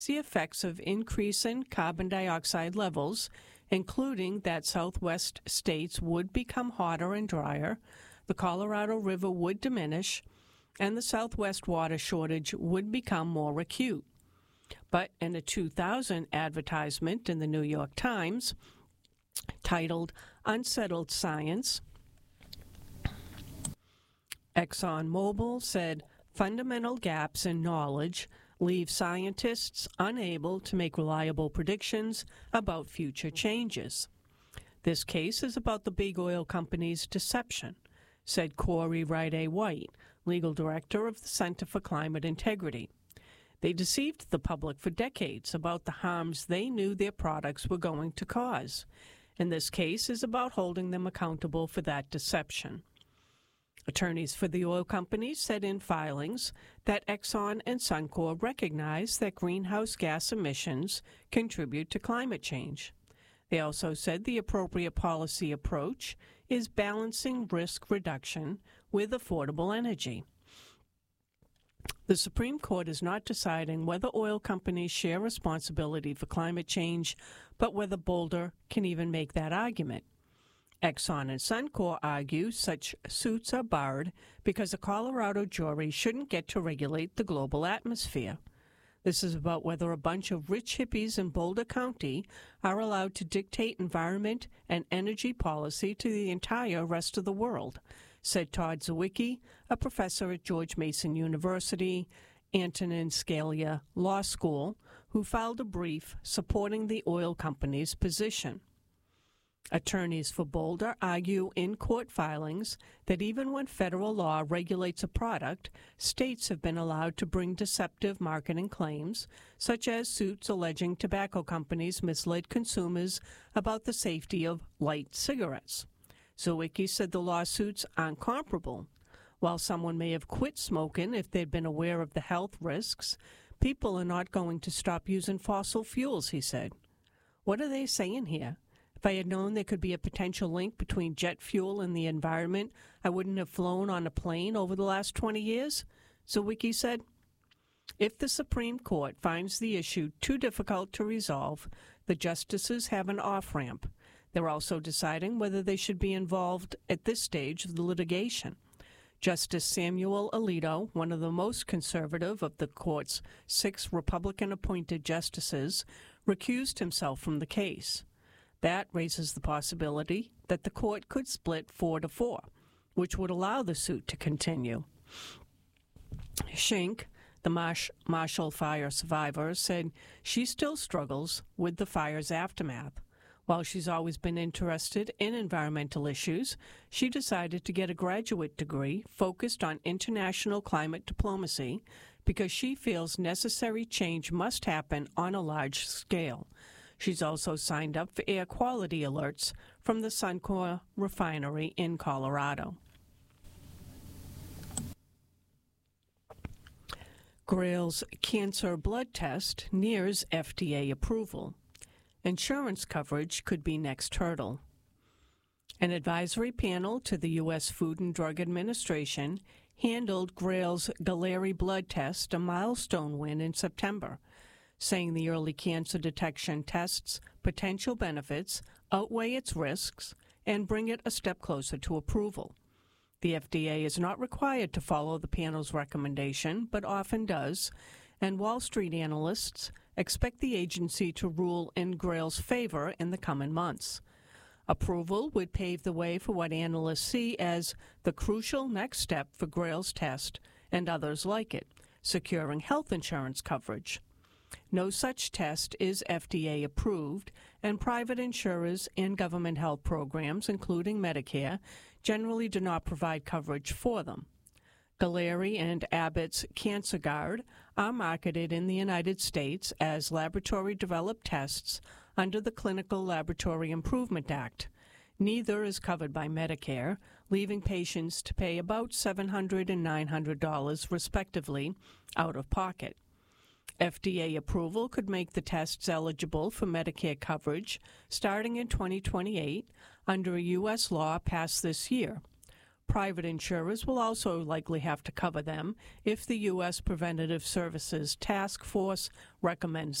the effects of increasing carbon dioxide levels, including that Southwest states would become hotter and drier, the Colorado River would diminish, and the Southwest water shortage would become more acute. But in a 2000 advertisement in the New York Times titled Unsettled Science, ExxonMobil said fundamental gaps in knowledge leave scientists unable to make reliable predictions about future changes. This case is about the big oil company's deception, said Corey Wright-A-White, legal director of the Center for Climate Integrity. They deceived the public for decades about the harms they knew their products were going to cause, and this case is about holding them accountable for that deception. Attorneys for the oil companies said in filings that Exxon and Suncor recognize that greenhouse gas emissions contribute to climate change. They also said the appropriate policy approach is balancing risk reduction with affordable energy. The Supreme Court is not deciding whether oil companies share responsibility for climate change, but whether Boulder can even make that argument. Exxon and Suncor argue such suits are barred because a Colorado jury shouldn't get to regulate the global atmosphere. This is about whether a bunch of rich hippies in Boulder County are allowed to dictate environment and energy policy to the entire rest of the world, said Todd Zywicki, a professor at George Mason University, Antonin Scalia Law School, who filed a brief supporting the oil company's position. Attorneys for Boulder argue in court filings that even when federal law regulates a product, states have been allowed to bring deceptive marketing claims, such as suits alleging tobacco companies misled consumers about the safety of light cigarettes. Zywicki said the lawsuits aren't comparable. While someone may have quit smoking if they'd been aware of the health risks, people are not going to stop using fossil fuels, he said. What are they saying here? If I had known there could be a potential link between jet fuel and the environment, I wouldn't have flown on a plane over the last 20 years, Zywicki said. If the Supreme Court finds the issue too difficult to resolve, the justices have an off-ramp. They're also deciding whether they should be involved at this stage of the litigation. Justice Samuel Alito, one of the most conservative of the court's 6 Republican-appointed justices, recused himself from the case. That raises the possibility that the court could split 4-4, which would allow the suit to continue. Schenck, the Marshall Fire survivor, said she still struggles with the fire's aftermath. While she's always been interested in environmental issues, she decided to get a graduate degree focused on international climate diplomacy because she feels necessary change must happen on a large scale. She's also signed up for air quality alerts from the Suncor refinery in Colorado. Grail's cancer blood test nears FDA approval. Insurance coverage could be next hurdle. An advisory panel to the U.S. Food and Drug Administration handled Grail's Galleri blood test, a milestone win in September, saying the early cancer detection test's potential benefits outweigh its risks and bring it a step closer to approval. The FDA is not required to follow the panel's recommendation, but often does, and Wall Street analysts expect the agency to rule in Grail's favor in the coming months. Approval would pave the way for what analysts see as the crucial next step for Grail's test and others like it, securing health insurance coverage. No such test is FDA approved, and private insurers and government health programs, including Medicare, generally do not provide coverage for them. Galleri and Abbott's CancerGuard are marketed in the United States as laboratory-developed tests under the Clinical Laboratory Improvement Act. Neither is covered by Medicare, leaving patients to pay about $700 and $900, respectively, out of pocket. FDA approval could make the tests eligible for Medicare coverage starting in 2028 under a U.S. law passed this year. Private insurers will also likely have to cover them if the U.S. Preventative Services Task Force recommends